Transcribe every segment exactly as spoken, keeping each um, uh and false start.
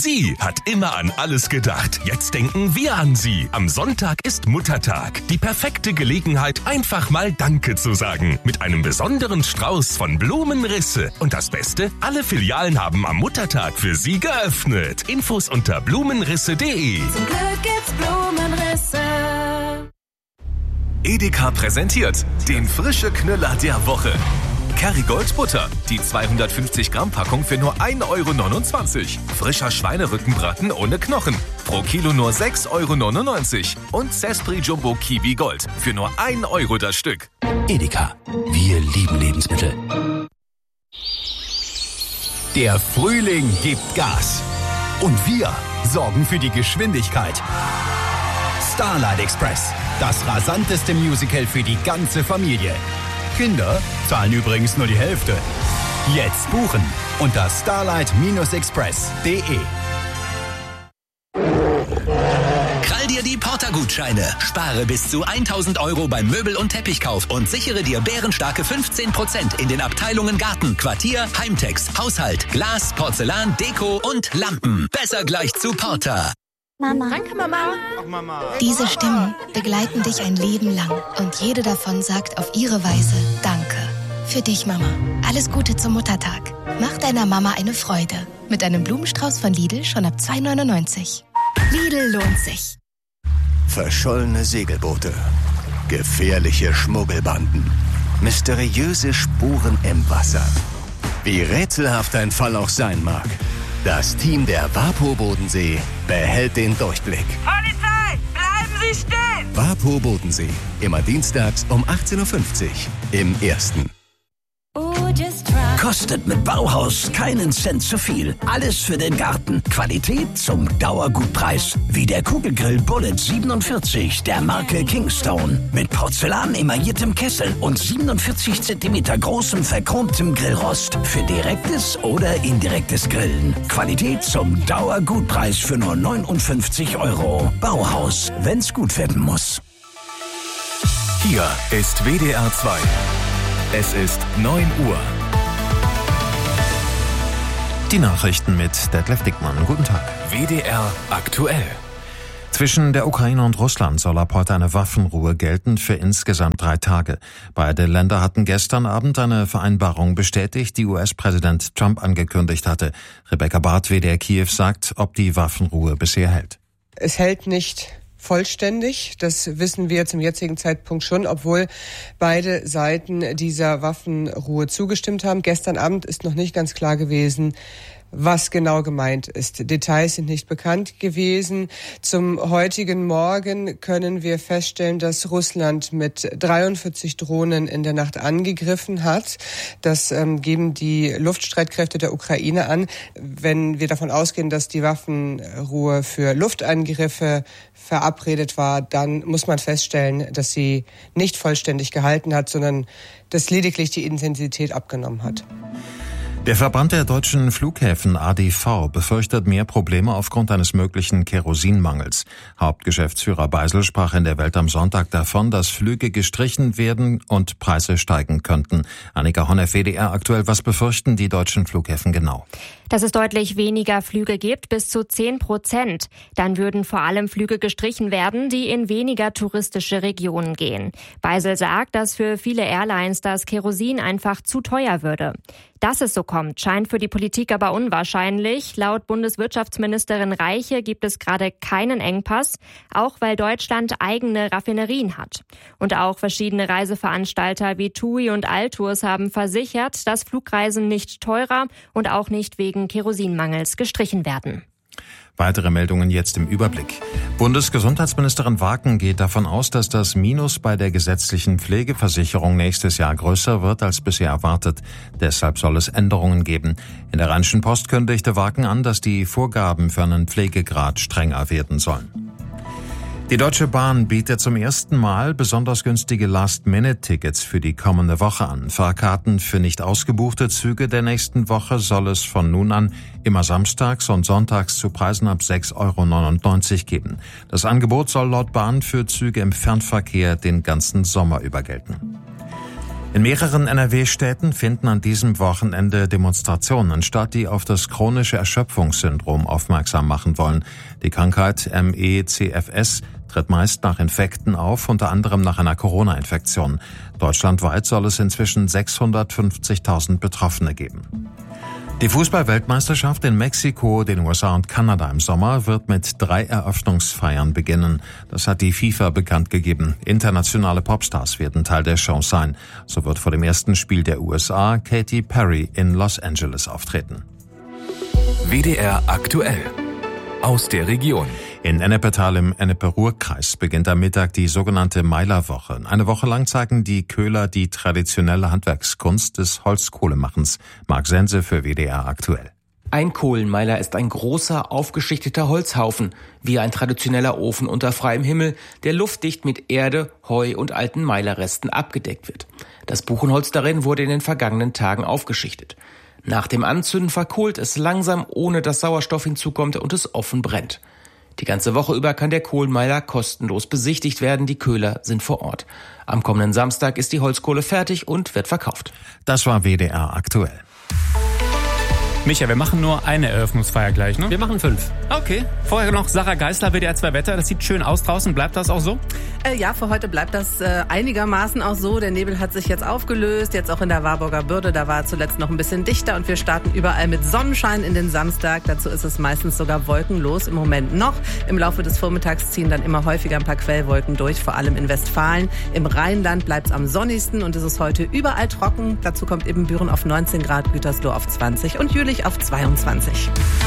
Sie hat immer an alles gedacht. Jetzt denken wir an Sie. Am Sonntag ist Muttertag. Die perfekte Gelegenheit, einfach mal Danke zu sagen. Mit einem besonderen Strauß von Blumenrisse. Und das Beste, alle Filialen haben am Muttertag für Sie geöffnet. Infos unter blumenrisse punkt de. Zum Glück gibt's Blumenrisse. Edeka präsentiert den frische Knüller der Woche. Kerrygold Butter, die zweihundertfünfzig Gramm Packung für nur ein Euro neunundzwanzig. Frischer Schweinerückenbraten ohne Knochen, pro Kilo nur sechs Euro neunundneunzig. Und Zespri Jumbo Kiwi Gold für nur ein Euro das Stück. Edeka, wir lieben Lebensmittel. Der Frühling gibt Gas. Und wir sorgen für die Geschwindigkeit. Starlight Express, das rasanteste Musical für die ganze Familie. Kinder zahlen übrigens nur die Hälfte. Jetzt buchen unter starlight express punkt de. Krall dir die Porter-Gutscheine. Spare bis zu tausend Euro beim Möbel- und Teppichkauf und sichere dir bärenstarke fünfzehn Prozent in den Abteilungen Garten, Quartier, Heimtex, Haushalt, Glas, Porzellan, Deko und Lampen. Besser gleich zu Porter. Mama. Danke, Mama. Ach, Mama. Diese Stimmen begleiten dich ein Leben lang und jede davon sagt auf ihre Weise Danke. Für dich, Mama. Alles Gute zum Muttertag. Mach deiner Mama eine Freude. Mit einem Blumenstrauß von Lidl schon ab zwei neunundneunzig. Lidl lohnt sich. Verschollene Segelboote, gefährliche Schmuggelbanden, mysteriöse Spuren im Wasser. Wie rätselhaft ein Fall auch sein mag, das Team der WaPo Bodensee behält den Durchblick. Polizei, bleiben Sie stehen! WaPo Bodensee, immer dienstags um achtzehn Uhr fünfzig im Ersten. Kostet mit Bauhaus keinen Cent zu viel. Alles für den Garten. Qualität zum Dauergutpreis. Wie der Kugelgrill Bullet siebenundvierzig der Marke Kingstone. Mit Porzellan emailliertem Kessel und siebenundvierzig Zentimeter großem verchromtem Grillrost. Für direktes oder indirektes Grillen. Qualität zum Dauergutpreis für nur neunundfünfzig Euro. Bauhaus, wenn's gut werden muss. Hier ist W D R zwei. Es ist neun Uhr. Die Nachrichten mit Detlef Dickmann. Guten Tag. W D R aktuell. Zwischen der Ukraine und Russland soll ab heute eine Waffenruhe gelten für insgesamt drei Tage. Beide Länder hatten gestern Abend eine Vereinbarung bestätigt, die U S-Präsident Trump angekündigt hatte. Rebecca Barth, W D R Kiew, sagt, ob die Waffenruhe bisher hält. Es hält nicht vollständig. Das wissen wir zum jetzigen Zeitpunkt schon, obwohl beide Seiten dieser Waffenruhe zugestimmt haben. Gestern Abend ist noch nicht ganz klar gewesen, was genau gemeint ist. Details sind nicht bekannt gewesen. Zum heutigen Morgen können wir feststellen, dass Russland mit dreiundvierzig Drohnen in der Nacht angegriffen hat. Das ähm, geben die Luftstreitkräfte der Ukraine an. Wenn wir davon ausgehen, dass die Waffenruhe für Luftangriffe verabredet war, dann muss man feststellen, dass sie nicht vollständig gehalten hat, sondern dass lediglich die Intensität abgenommen hat. Der Verband der deutschen Flughäfen A D V befürchtet mehr Probleme aufgrund eines möglichen Kerosinmangels. Hauptgeschäftsführer Beisel sprach in der Welt am Sonntag davon, dass Flüge gestrichen werden und Preise steigen könnten. Annika Honneff, W D R aktuell, was befürchten die deutschen Flughäfen genau? Dass es deutlich weniger Flüge gibt, bis zu zehn Prozent. Dann würden vor allem Flüge gestrichen werden, die in weniger touristische Regionen gehen. Beisel sagt, dass für viele Airlines das Kerosin einfach zu teuer würde. Dass es so kommt, scheint für die Politik aber unwahrscheinlich. Laut Bundeswirtschaftsministerin Reiche gibt es gerade keinen Engpass, auch weil Deutschland eigene Raffinerien hat. Und auch verschiedene Reiseveranstalter wie TUI und Altours haben versichert, dass Flugreisen nicht teurer und auch nicht wegen Kerosinmangels gestrichen werden. Weitere Meldungen jetzt im Überblick. Bundesgesundheitsministerin Waken geht davon aus, dass das Minus bei der gesetzlichen Pflegeversicherung nächstes Jahr größer wird als bisher erwartet. Deshalb soll es Änderungen geben. In der Rheinischen Post kündigte Waken an, dass die Vorgaben für einen Pflegegrad strenger werden sollen. Die Deutsche Bahn bietet zum ersten Mal besonders günstige Last-Minute-Tickets für die kommende Woche an. Fahrkarten für nicht ausgebuchte Züge der nächsten Woche soll es von nun an immer samstags und sonntags zu Preisen ab sechs Euro neunundneunzig geben. Das Angebot soll laut Bahn für Züge im Fernverkehr den ganzen Sommer über gelten. In mehreren N R W-Städten finden an diesem Wochenende Demonstrationen statt, die auf das chronische Erschöpfungssyndrom aufmerksam machen wollen. Die Krankheit M E C F S tritt meist nach Infekten auf, unter anderem nach einer Corona-Infektion. Deutschlandweit soll es inzwischen sechshundertfünfzigtausend Betroffene geben. Die Fußball-Weltmeisterschaft in Mexiko, den U S A und Kanada im Sommer wird mit drei Eröffnungsfeiern beginnen. Das hat die FIFA bekannt gegeben. Internationale Popstars werden Teil der Show sein. So wird vor dem ersten Spiel der U S A Katy Perry in Los Angeles auftreten. W D R aktuell. Aus der Region. In Ennepetal im Ennepe-Ruhr-Kreis beginnt am Mittag die sogenannte Meilerwoche. Eine Woche lang zeigen die Köhler die traditionelle Handwerkskunst des Holzkohlemachens. Marc Sense für W D R aktuell. Ein Kohlenmeiler ist ein großer, aufgeschichteter Holzhaufen, wie ein traditioneller Ofen unter freiem Himmel, der luftdicht mit Erde, Heu und alten Meilerresten abgedeckt wird. Das Buchenholz darin wurde in den vergangenen Tagen aufgeschichtet. Nach dem Anzünden verkohlt es langsam, ohne dass Sauerstoff hinzukommt und es offen brennt. Die ganze Woche über kann der Kohlenmeiler kostenlos besichtigt werden. Die Köhler sind vor Ort. Am kommenden Samstag ist die Holzkohle fertig und wird verkauft. Das war W D R aktuell. Micha, wir machen nur eine Eröffnungsfeier gleich, ne? Wir machen fünf. Okay. Vorher noch Sarah Geisler, W D R zwei Wetter. Das sieht schön aus draußen. Bleibt das auch so? Äh, ja, für heute bleibt das äh, einigermaßen auch so. Der Nebel hat sich jetzt aufgelöst. Jetzt auch in der Warburger Bürde. Da war zuletzt noch ein bisschen dichter. Und wir starten überall mit Sonnenschein in den Samstag. Dazu ist es meistens sogar wolkenlos im Moment noch. Im Laufe des Vormittags ziehen dann immer häufiger ein paar Quellwolken durch. Vor allem in Westfalen. Im Rheinland bleibt es am sonnigsten. Und es ist heute überall trocken. Dazu kommt eben Büren auf neunzehn Grad, Gütersloh auf zwanzig und Jülich auf zweiundzwanzig.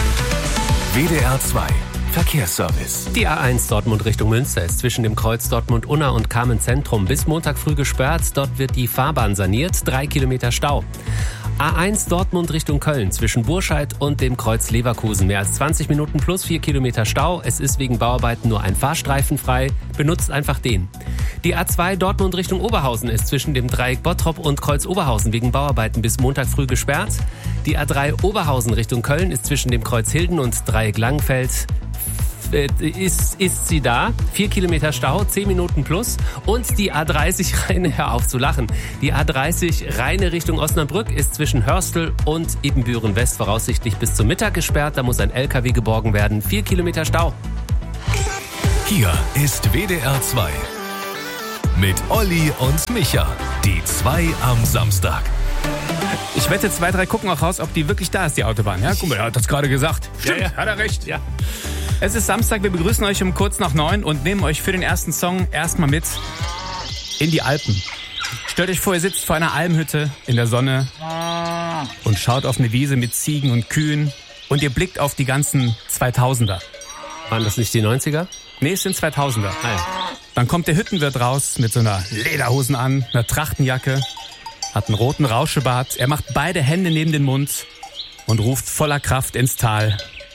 W D R zwei Verkehrsservice. Die A eins Dortmund Richtung Münster ist zwischen dem Kreuz Dortmund-Unna und Kamen-Zentrum bis Montag früh gesperrt. Dort wird die Fahrbahn saniert. Drei Kilometer Stau. A eins Dortmund Richtung Köln zwischen Burscheid und dem Kreuz Leverkusen. Mehr als zwanzig Minuten plus vier Kilometer Stau. Es ist wegen Bauarbeiten nur ein Fahrstreifen frei. Benutzt einfach den. Die A zwei Dortmund Richtung Oberhausen ist zwischen dem Dreieck Bottrop und Kreuz Oberhausen wegen Bauarbeiten bis Montag früh gesperrt. Die A drei Oberhausen Richtung Köln ist zwischen dem Kreuz Hilden und Dreieck Langenfeld Ist, ist sie da. Vier Kilometer Stau, zehn Minuten plus. Und die A dreißig Rheine, hör auf zu lachen. Die A dreißig Rheine Richtung Osnabrück ist zwischen Hörstel und Ibbenbüren West voraussichtlich bis zum Mittag gesperrt. Da muss ein L K W geborgen werden. Vier Kilometer Stau. Hier ist W D R zwei. Mit Olli und Micha. Die zwei am Samstag. Ich wette, zwei, drei gucken auch raus, ob die wirklich da ist, die Autobahn. Ja, guck mal, er hat das gerade gesagt. Stimmt, ja, ja. Hat er recht. Ja. Es ist Samstag, wir begrüßen euch um kurz nach neun und nehmen euch für den ersten Song erstmal mit in die Alpen. Stellt euch vor, ihr sitzt vor einer Almhütte in der Sonne und schaut auf eine Wiese mit Ziegen und Kühen und ihr blickt auf die ganzen zweitausender. Waren das nicht die neunziger? Nee, es sind zweitausender. Ah, ja. Dann kommt der Hüttenwirt raus mit so einer Lederhosen an, einer Trachtenjacke, hat einen roten Rauschebart. Er macht beide Hände neben den Mund und ruft voller Kraft ins Tal: